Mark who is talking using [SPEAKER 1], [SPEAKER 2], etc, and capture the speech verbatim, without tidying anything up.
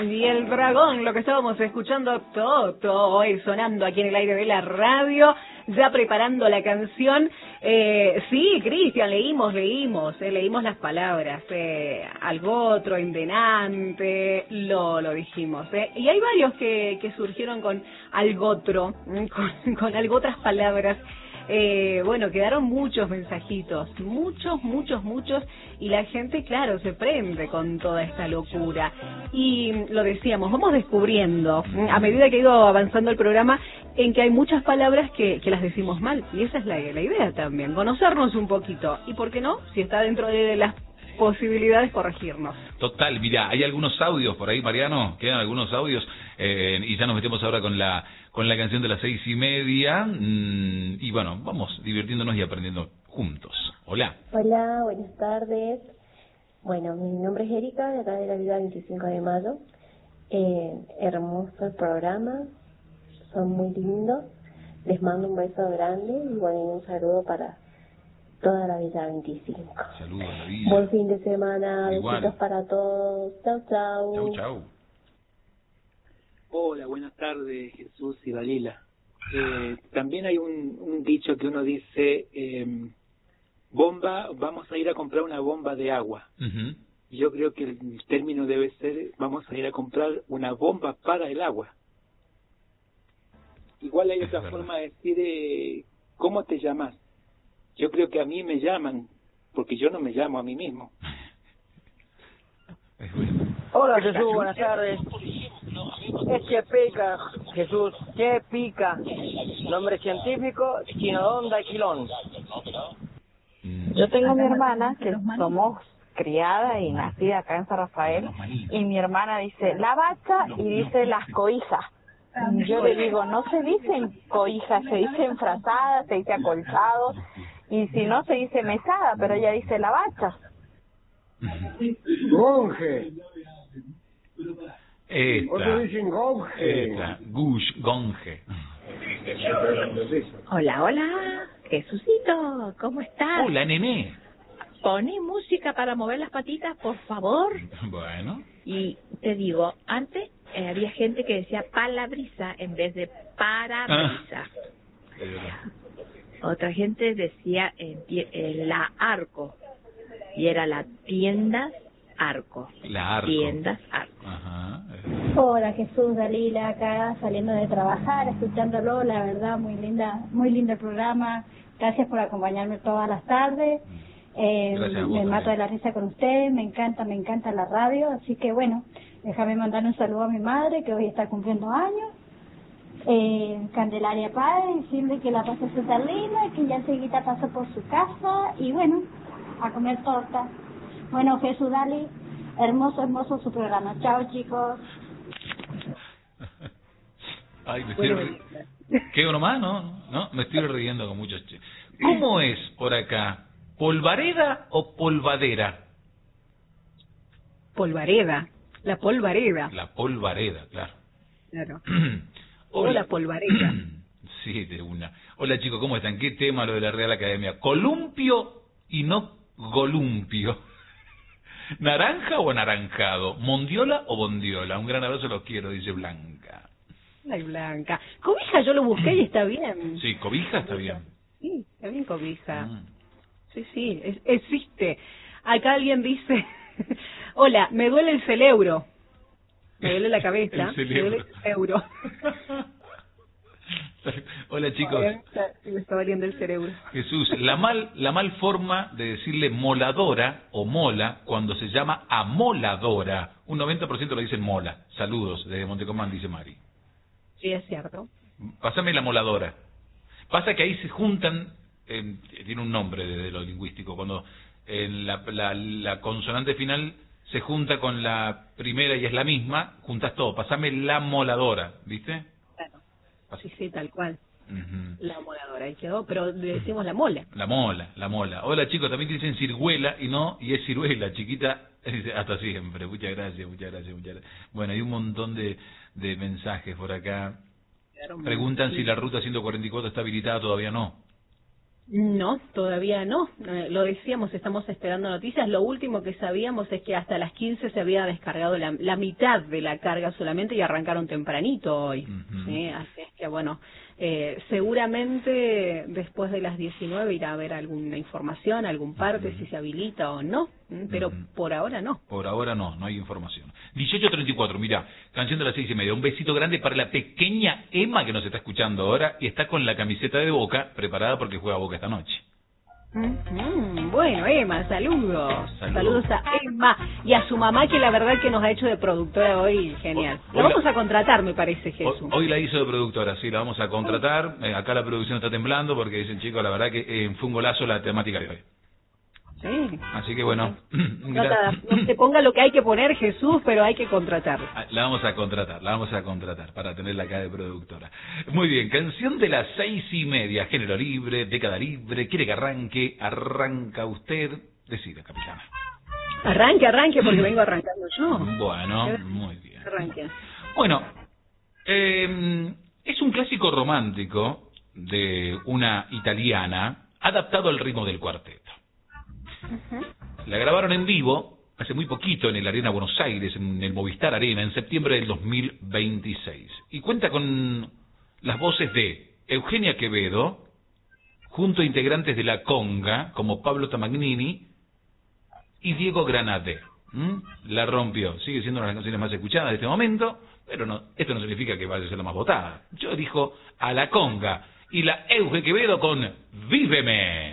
[SPEAKER 1] Y el dragón, lo que estábamos escuchando, todo hoy sonando aquí en el aire de la radio, ya preparando la canción. Eh, sí, Cristian, leímos, leímos, eh, leímos las palabras, eh, algotro, endenante, lo, lo dijimos. Eh. Y hay varios que, que surgieron con algotro, con, con algo otras palabras. Eh, bueno, quedaron muchos mensajitos, muchos, muchos, muchos, y la gente, claro, se prende con toda esta locura. Y lo decíamos, vamos descubriendo, a medida que ha ido avanzando el programa, en que hay muchas palabras que, que las decimos mal, y esa es la, la idea también, conocernos un poquito, y por qué no, si está dentro de las posibilidades, corregirnos.
[SPEAKER 2] Total, mira, hay algunos audios por ahí, Mariano, quedan algunos audios, eh, y ya nos metemos ahora con la con la canción de las seis y media, mmm, y bueno, vamos divirtiéndonos y aprendiendo juntos. Hola.
[SPEAKER 3] Hola, buenas tardes. Bueno, mi nombre es Erika, de acá de la Vida veinticinco de mayo. Eh, hermoso el programa, son muy lindos. Les mando un beso grande y bueno, un saludo para toda la Villa veinticinco.
[SPEAKER 2] Saludos a la Villa.
[SPEAKER 3] Buen fin de semana,
[SPEAKER 2] Igual.
[SPEAKER 3] besitos para todos. Chau, chau.
[SPEAKER 2] Chau, chau.
[SPEAKER 4] Hola, buenas tardes, Jesús y Dalila. Eh, también hay un, un dicho que uno dice, eh, bomba, vamos a ir a comprar una bomba de agua.
[SPEAKER 2] Uh-huh.
[SPEAKER 4] Yo creo que el término debe ser, vamos a ir a comprar una bomba para el agua. Igual hay
[SPEAKER 2] Es
[SPEAKER 4] otra
[SPEAKER 2] verdad.
[SPEAKER 4] forma de decir, eh, ¿cómo te llamas? Yo creo que a mí me llaman, porque yo no me llamo a mí mismo.
[SPEAKER 2] Es bueno.
[SPEAKER 5] Hola Jesús, buenas tardes. Es que pica, Jesús, que pica. Nombre científico, Chinodon daquilón.
[SPEAKER 6] Yo tengo a mi hermana, que somos criada y nacida acá en San Rafael, y mi hermana dice la bacha y dice las coijas. Y yo le digo, no se dicen coijas, se dicen frazadas, se dice acolchado, y si no se dice mesada, pero ella dice la bacha.
[SPEAKER 7] Gonje.
[SPEAKER 2] Esta,
[SPEAKER 7] Otros dicen gonje.
[SPEAKER 2] esta, gush, gonje.
[SPEAKER 8] Hola, hola, Jesucito, ¿cómo estás?
[SPEAKER 2] Hola, nené.
[SPEAKER 8] Poné música para mover las patitas, por favor.
[SPEAKER 2] Bueno.
[SPEAKER 8] Y te digo, antes eh, había gente que decía palabrisa en vez de parabrisa.
[SPEAKER 2] Ah.
[SPEAKER 8] Otra gente decía eh, eh, la arco, y era la tiendas arco.
[SPEAKER 2] La arco.
[SPEAKER 8] Tiendas arco.
[SPEAKER 2] Ajá.
[SPEAKER 9] Hola Jesús, Dalila, acá saliendo de trabajar, escuchándolo, la verdad muy linda, muy lindo el programa. Gracias por acompañarme todas las tardes. Eh,
[SPEAKER 2] Gracias a vos,
[SPEAKER 9] me mato
[SPEAKER 2] también.
[SPEAKER 9] de la risa con ustedes, me encanta, me encanta la radio, así que bueno, déjame mandar un saludo a mi madre que hoy está cumpliendo años. Eh, Candelaria Padre, decirle que la pase súper linda, que ya seguida pasó por su casa y bueno, a comer torta. Bueno, Jesús, Dali, hermoso, hermoso su programa. Chao, chicos.
[SPEAKER 2] Ay, me estoy
[SPEAKER 1] Bueno,
[SPEAKER 2] ri- ¿Qué nomás? No, no, me estoy riendo con muchos ch- ¿Cómo es por acá? ¿Polvareda o polvadera?
[SPEAKER 1] Polvareda, la polvareda.
[SPEAKER 2] La polvareda, claro.
[SPEAKER 1] Claro.
[SPEAKER 2] Hola.
[SPEAKER 1] Hola, polvareda.
[SPEAKER 2] Sí, de una. Hola chicos, ¿cómo están? ¿Qué tema lo de la Real Academia? Columpio y no golumpio. ¿Naranja o anaranjado? ¿Mondiola o bondiola? Un gran abrazo, los quiero, dice Blanca.
[SPEAKER 1] Ay, Blanca. Cobija yo lo busqué y está bien.
[SPEAKER 2] Sí, cobija está bien.
[SPEAKER 1] Sí, está bien cobija.
[SPEAKER 2] Mm.
[SPEAKER 1] Sí, sí, es- existe. Acá alguien dice, hola, me duele el cerebro. Me duele la cabeza.
[SPEAKER 2] El
[SPEAKER 1] Me duele
[SPEAKER 2] cerebro.
[SPEAKER 1] el cerebro.
[SPEAKER 2] Hola chicos.
[SPEAKER 1] Me está doliendo el cerebro.
[SPEAKER 2] Jesús, la mal, la mal forma de decirle moladora o mola cuando se llama amoladora. Un noventa por ciento lo dicen mola. Saludos desde Montecomán, dice Mari.
[SPEAKER 1] Sí, es cierto.
[SPEAKER 2] Pásame la moladora. Pasa que ahí se juntan, eh, tiene un nombre desde lo lingüístico, cuando en la, la, la consonante final se junta con la primera y es la misma, juntas todo. Pásame la moladora, ¿viste?
[SPEAKER 1] Claro. Sí, sí, tal cual.
[SPEAKER 2] Uh-huh.
[SPEAKER 1] La moladora, ahí quedó, pero le decimos la mola.
[SPEAKER 2] La mola, la mola. Hola chicos, también te dicen ciruela y no, y es ciruela, chiquita, hasta siempre. Muchas gracias, muchas gracias, muchas gracias. Bueno, hay un montón de, de mensajes por acá.
[SPEAKER 1] Quedaron
[SPEAKER 2] Preguntan
[SPEAKER 1] muy-
[SPEAKER 2] si la ruta ciento cuarenta y cuatro está habilitada, todavía no.
[SPEAKER 1] No, todavía no. Eh, lo decíamos, estamos esperando noticias. Lo último que sabíamos es que hasta las quince se había descargado la, la mitad de la carga solamente y arrancaron tempranito hoy. Uh-huh. ¿Sí? Así es que, bueno, eh, seguramente después de las diecinueve irá a haber alguna información, algún parte, uh-huh. si se habilita o no, pero uh-huh. por ahora no.
[SPEAKER 2] Por ahora no, no hay información. dieciocho treinta y cuatro, mira, canción de las seis y media. Un besito grande para la pequeña Emma que nos está escuchando ahora y está con la camiseta de Boca preparada porque juega Boca esta noche.
[SPEAKER 1] Mm-hmm. Bueno, Emma, saludos. saludos. Saludos a Emma y a su mamá, que la verdad que nos ha hecho de productora hoy, genial. Hoy, la vamos la, a contratar, me parece, Jesús.
[SPEAKER 2] Hoy, hoy la hizo de productora, sí, la vamos a contratar. Eh, acá la producción está temblando porque dicen, chicos, la verdad que eh, fue un golazo la temática de hoy.
[SPEAKER 1] Sí.
[SPEAKER 2] Así que bueno.
[SPEAKER 1] No, no se ponga lo que hay que poner, Jesús, pero hay que contratarla.
[SPEAKER 2] La vamos a contratar, la vamos a contratar para tenerla acá de productora. Muy bien, canción de las seis y media, género libre, década libre, quiere que arranque, arranca usted, decide, capitana.
[SPEAKER 1] Arranque, arranque, porque vengo arrancando yo.
[SPEAKER 2] Bueno, muy bien.
[SPEAKER 1] Arranque.
[SPEAKER 2] Bueno, eh, es un clásico romántico de una italiana adaptado al ritmo del cuarteto. Uh-huh. La grabaron en vivo hace muy poquito en el Arena Buenos Aires, en el Movistar Arena, en septiembre del dos mil veintiséis. Y cuenta con las voces de Eugenia Quevedo, junto a integrantes de La Conga, como Pablo Tamagnini y Diego Granate. ¿Mm? La rompió. Sigue siendo una de las canciones más escuchadas de este momento, pero no, esto no significa que vaya a ser la más votada. Yo dijo a La Conga y la Euge Quevedo con Víveme.